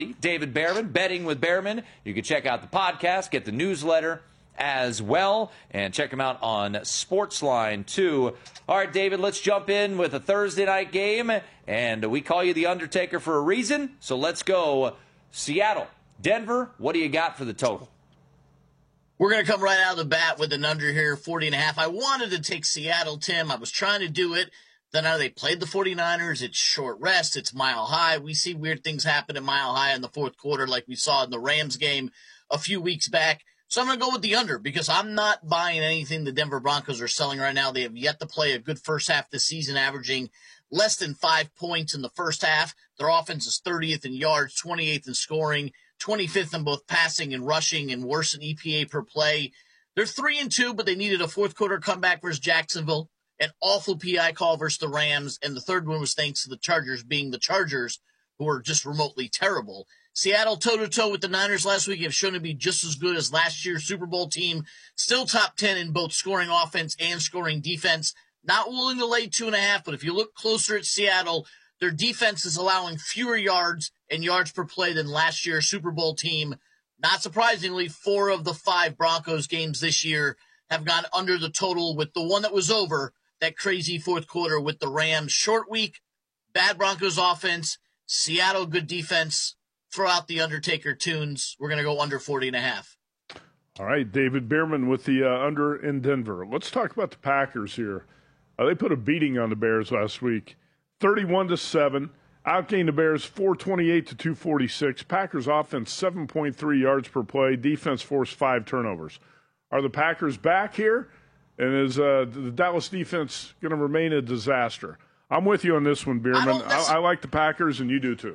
David Behrman, Betting with Behrman. You can check out the podcast, get the newsletter as well, and check him out on Sportsline, too. All right, David, let's jump in with a Thursday night game, and we call you the Undertaker for a reason, so let's go Seattle. Denver, what do you got for the total? We're going to come right out of the bat with an under here, 40.5. I wanted to take Seattle, Tim. I was trying to do it. Then they played the 49ers. It's short rest. It's Mile High. We see weird things happen at Mile High in the fourth quarter like we saw in the Rams game a few weeks back. So I'm going to go with the under because I'm not buying anything the Denver Broncos are selling right now. They have yet to play a good first half this season, averaging less than 5 points in the first half. Their offense is 30th in yards, 28th in scoring, 25th in both passing and rushing, and worse in EPA per play. They're 3-2, but they needed a fourth quarter comeback versus Jacksonville. An awful PI call versus the Rams, and the third one was thanks to the Chargers being the Chargers, who are just remotely terrible. Seattle toe-to-toe with the Niners last week have shown to be just as good as last year's Super Bowl team, still top 10 in both scoring offense and scoring defense. Not willing to lay 2.5, but if you look closer at Seattle, their defense is allowing fewer yards and yards per play than last year's Super Bowl team. Not surprisingly, 4 of the 5 Broncos games this year have gone under the total, with the one that was over, that crazy fourth quarter with the Rams. Short week, bad Broncos offense, Seattle good defense. Throw out the Undertaker tunes. We're going to go under 40.5. All right, David Behrman with the under in Denver. Let's talk about the Packers here. They put a beating on the Bears last week, 31-7. Outgained the Bears 428-246. Packers offense 7.3 yards per play. Defense forced 5 turnovers. Are the Packers back here? And is the Dallas defense going to remain a disaster? I'm with you on this one, Behrman. I like the Packers, and you do too.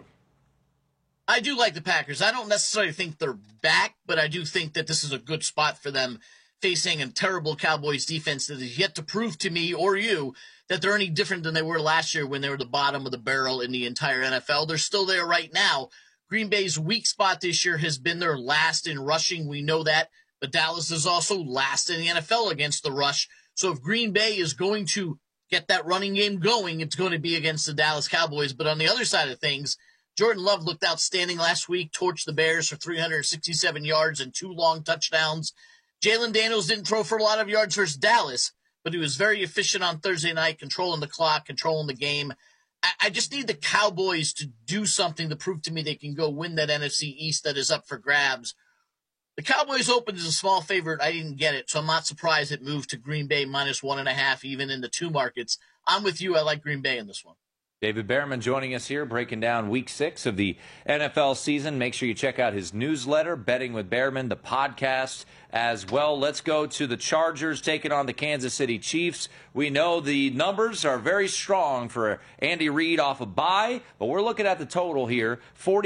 I do like the Packers. I don't necessarily think they're back, but I do think that this is a good spot for them facing a terrible Cowboys defense that is yet to prove to me or you that they're any different than they were last year when they were the bottom of the barrel in the entire NFL. They're still there right now. Green Bay's weak spot this year has been their last in rushing. We know that. But Dallas is also last in the NFL against the rush. So if Green Bay is going to get that running game going, it's going to be against the Dallas Cowboys. But on the other side of things, Jordan Love looked outstanding last week, torched the Bears for 367 yards and 2 long touchdowns. Jalen Daniels didn't throw for a lot of yards versus Dallas, but he was very efficient on Thursday night, controlling the clock, controlling the game. I just need the Cowboys to do something to prove to me they can go win that NFC East that is up for grabs. The Cowboys opened as a small favorite. I didn't get it, so I'm not surprised it moved to Green Bay -1.5, even in the 2 markets. I'm with you. I like Green Bay in this one. David Behrman joining us here, breaking down Week 6 of the NFL season. Make sure you check out his newsletter, Betting with Behrman, the podcast as well. Let's go to the Chargers taking on the Kansas City Chiefs. We know the numbers are very strong for Andy Reid off a bye, but we're looking at the total here.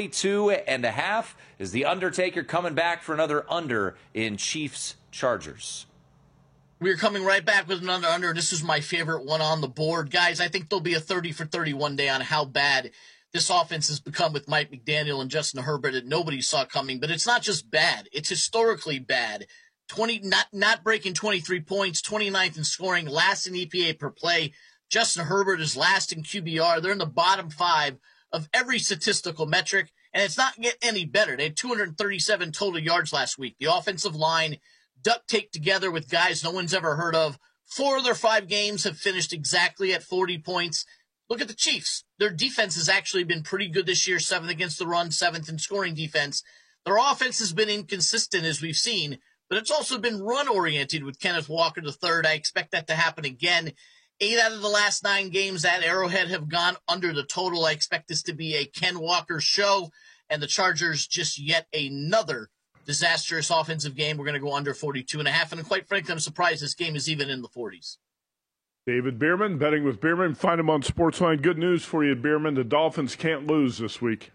42.5. Is the Undertaker coming back for another under in Chiefs-Chargers? We're coming right back with an under. This is my favorite one on the board. Guys, I think there'll be a 30 for 31 day on how bad this offense has become with Mike McDaniel and Justin Herbert that nobody saw coming. But it's not just bad. It's historically bad. Not breaking 23 points, 29th in scoring, last in EPA per play. Justin Herbert is last in QBR. They're in the bottom 5 of every statistical metric, and it's not getting any better. They had 237 total yards last week. The offensive line duct taped together with guys no one's ever heard of. 4 of their 5 games have finished exactly at 40 points. Look at the Chiefs. Their defense has actually been pretty good this year, 7th against the run, 7th in scoring defense. Their offense has been inconsistent, as we've seen, but it's also been run-oriented with Kenneth Walker III. I expect that to happen again. 8 out of the last 9 games at Arrowhead have gone under the total. I expect this to be a Ken Walker show, and the Chargers just yet another disastrous offensive game. We're going to go under 42.5, and quite frankly, I'm surprised this game is even in the 40s. David Behrman, Betting with Behrman. Find him on Sportsline. Good news for you, Behrman. The Dolphins can't lose this week.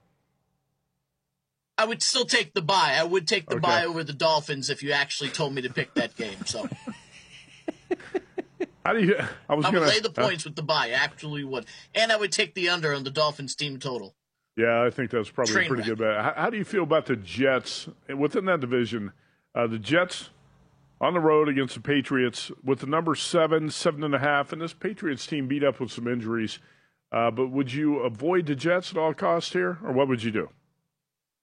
I would still take the bye. I would take the bye over the Dolphins if you actually told me to pick that game. So how do you? I would lay the points with the bye. I absolutely would, and I would take the under on the Dolphins team total. Yeah, I think that's probably a pretty good bet. How do you feel about the Jets within that division? The Jets on the road against the Patriots with the number 7.5, and this Patriots team beat up with some injuries. But would you avoid the Jets at all costs here, or what would you do?